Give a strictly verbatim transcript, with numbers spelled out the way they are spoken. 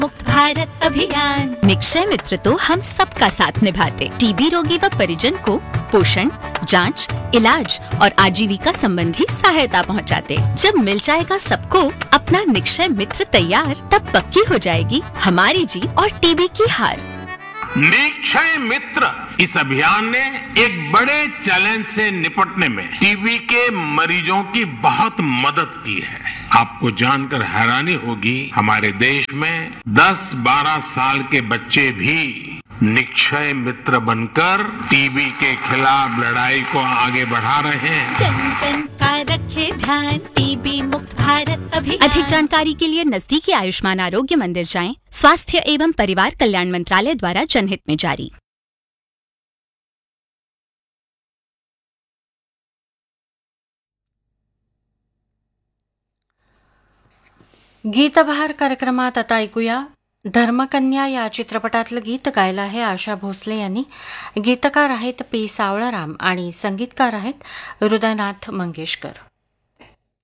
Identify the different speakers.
Speaker 1: मुक्त भारत अभियान। निक्षय मित्र तो हम सबका साथ निभाते, टीबी रोगी व परिजन को पोषण, जांच, इलाज और आजीविका संबंधी सहायता पहुंचाते। जब मिल जाएगा सबको अपना निक्षय मित्र तैयार, तब पक्की हो जाएगी हमारी जीत और टीबी की हार।
Speaker 2: निक्षय मित्र इस अभियान ने एक बड़े चैलेंज से निपटने में टीबी के मरीजों की बहुत मदद की है। आपको जानकर हैरानी होगी, हमारे देश में दस बारह साल के बच्चे भी निक्षय मित्र बनकर टीबी के खिलाफ लड़ाई को आगे बढ़ा रहे हैं।
Speaker 1: जन जन का रखे ध्यान, टीबी मुक्त भारत अभियान। अधिक जानकारी के लिए नजदीकी आयुष्मान आरोग्य मंदिर जाएं। स्वास्थ्य एवं परिवार कल्याण मंत्रालय द्वारा जनहित में जारी।
Speaker 3: गीतबहार कार्यक्रमात आता ऐकूया धर्मकन्या या चित्रपटातलं गीत गायलं आहे आशा भोसले यांनी. गीतकार आहेत पी सावळाराम आणि संगीतकार आहेत हृदयनाथ मंगेशकर.